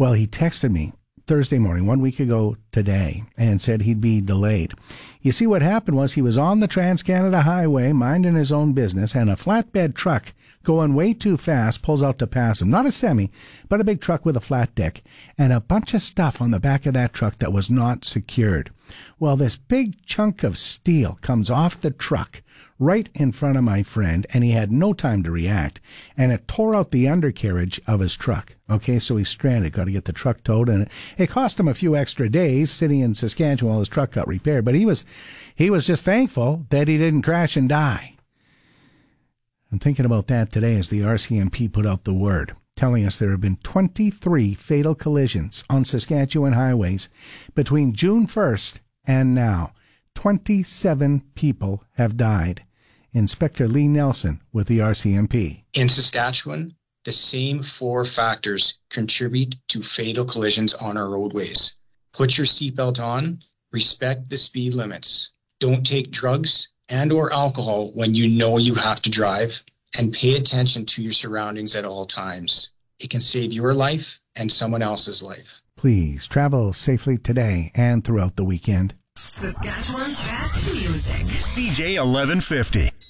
Well, he texted me Thursday morning, 1 week ago today, and said he'd be delayed. You see, what happened was he was on the Trans-Canada Highway minding his own business, and a flatbed truck going way too fast pulls out to pass him. Not a semi, but a big truck with a flat deck, and a bunch of stuff on the back of that truck that was not secured. Well, this big chunk of steel comes off the truck right in front of my friend, and he had no time to react, and it tore out the undercarriage of his truck. Okay, so he's stranded, got to get the truck towed, and it cost him a few extra days sitting in Saskatchewan while his truck got repaired, but he was just thankful that he didn't crash and die. I'm thinking about that today as the RCMP put out the word, telling us there have been 23 fatal collisions on Saskatchewan highways between June 1st and now. 27 people have died. Inspector Lee Nelson with the RCMP. In Saskatchewan, the same 4 factors contribute to fatal collisions on our roadways. Put your seatbelt on, respect the speed limits, don't take drugs and or alcohol when you know you have to drive, and pay attention to your surroundings at all times. It can save your life and someone else's life. Please travel safely today and throughout the weekend. Saskatchewan's best music. CJ 1150.